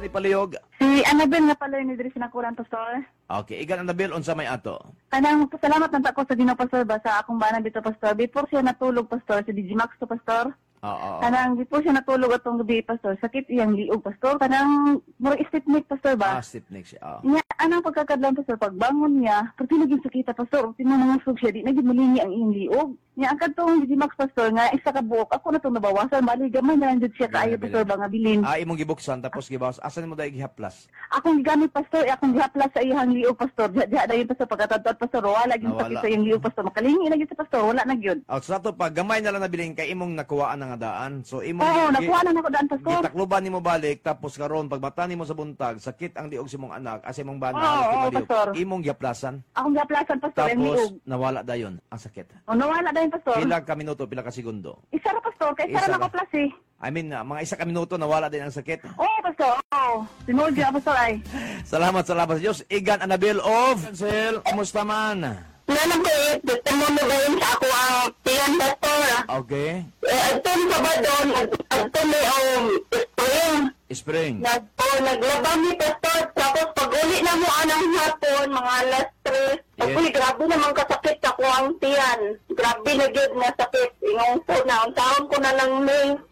ipalihog? Si Annabel nga pala ni diri sinakulan, Pastor. Okay, igan Annabel, unsa may ato? Kanang pasalamat man ta ko sa Ginoo, Pastor, ba sa akong bana dito, Pastor. Before siya natulog, Pastor, sa Digimax to, Pastor. Oo. Kanang before siya natulog atong gabi, Pastor, sakit iyang liog, Pastor. Kanang murag stiff-neck, Pastor, ba? Stiff neck siya. Nya anang pagkakadlan, Pastor, pagbangon niya, pag tinagin sakita, Pastor, tinanangusog siya, di naging mulingi ang iyang liog. Nya ang kadtong Digimax, Pastor, nga isa ka buok, ako na itong nabawasan, bali gamay na lang jud siya kaayo, Pastor, ba nga bilin. Imong gibuksan tapos gibawas. Asan mo dahil gihaplas? Akong gigamit, Pastor, akong gihaplas sa iyang liog, Pastor. Diya dayon, Pastor, pagkatadtad, Pastor, wala gyud sakit sa iyang liog, Pastor. Makalingi na gyud sa Pastor, wala na gyud. Sa ato pa, gamay na lang nabiling kay imong nakuhaan nga daan. So imong Oo, nakuha na ako daan, Pastor. gitakluban nimo balik tapos karon pagbata nimo sa buntag, sakit ang liog sa imong anak, as imong bana Oo, Pastor. imong gihaplasan. Akong gihaplasan, Pastor, iyang liog. Tapos nawala dayon ang sakit. O, nawala dayon, Pastor. Pila ka minuto, pila ka segundo. Isa ra, Pastor, kay isa Isa ra ra. nakaplas eh. I mean, mga isa ka minuto nawala din ang sakit. Oo, Pastor, oo. Tinuod gyud, Pastor, ay. Salamat sa Diyos. Igan Annabel of Cancel. Kumusta man? Nanang ko eh, gusto mo magayon sa ako ang tiyan, Pastor. Okay. Atong sabadon, atong may spring. Spring. Naglaba mi, Pastor. Tapos pag uli na mo anang hapon, mga alas 3. Yes. Uy, grabe naman kasakit ako ang tiyan. Grabe na gyud na sakit. Ingong po na. Unsaon ko na lang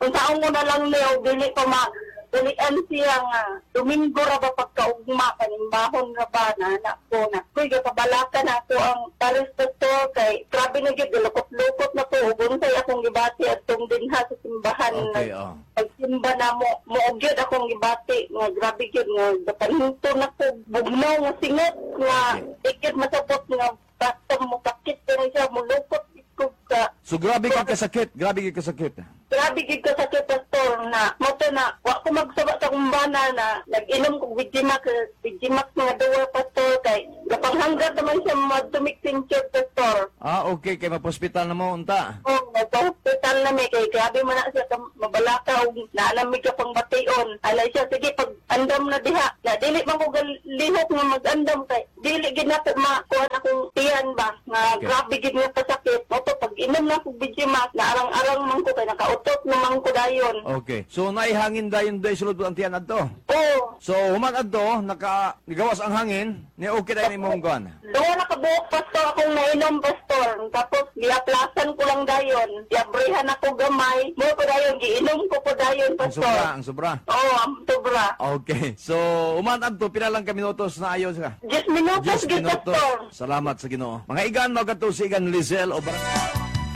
ni, dili pa ulian siya nga. Domingo ra ba pagkaugma, kanimbahon ra ba na anak ko na. Kuy, kapabalakan ako ang Paris, Pastor. Kay grabe na gyud, lukot-lukot na po. Ugunsay akong gibati at tong dinha sa simbahan. Okay, Pagsimba na mo gyud akong gibati. Nga grabe gyud nga. Dapaninto na ko. Bugnaw nga singot. Nga ikit masapot nga. Basta mo sakit ka rin siya. Mulukot ikog ka. So grabe ka kasakit. Grabe ka kasakit. Grabe gyud ka sakit, Pastor, na moto na wa ko magsaba sa kumbana na nag-inom kog Vigimax mga duwa, Pastor, kay gapanghanggat naman siya madumik tincture, Pastor. Okay. Kay mapospital na mo, unta. Nagpa-hospital na may kay grabe man na siya mabalakaw, naalamig ka pang bation. Alay siya, sige, pag andam na diha, na dili man ko lihok nga mag-andam kay dili gid na po makuha akong tiyan ba, nga grabe gid nga pasakit. Moto, pag inom na kog Vigimax, na arang-arang man ko kay nakautot naman ko dayon. Okay. So naihangin dayon sulod ang tiyan adto. Oo. So human adto, nagawas ang hangin, ni okay dayon imong kuan. Doon nakabuok, Pastor, akong nainom, Pastor. Tapos, giaplasan ko lang dayon. Giabrihan ako gamay. Mo ko dayon, giinom ko po dayon, Ang Pastor. sobra, ang sobra. Oo, ang sobra. Okay. So human adto, pila lang ka minutos na ayon ka. 10 minutos, 10 minutos. Pastor. Salamat sa Ginoo. Mga igan, magato si Igan Lizelle o